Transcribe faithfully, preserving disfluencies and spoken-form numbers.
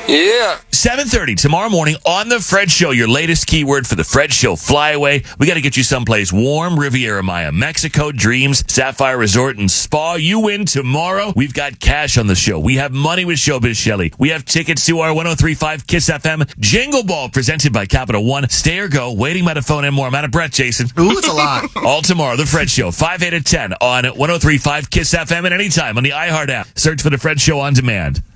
Yeah. seven thirty tomorrow morning on The Fred Show, your latest keyword for The Fred Show flyaway. We got to get you someplace warm, Riviera Maya, Mexico, Dreams, Sapphire Resort and Spa. You win tomorrow. We've got cash on the show. We have money with Showbiz Shelley. We have tickets to our one oh three point five Kiss F M Jingle Ball presented by Capital One. Stay or go, waiting by the phone and more. I'm out of breath, Jason. Ooh, it's a lot. All tomorrow, The Fred Show, five, eight, and ten on one oh three point five Kiss F M and anytime on the iHeart app. Search for The Fred Show on demand.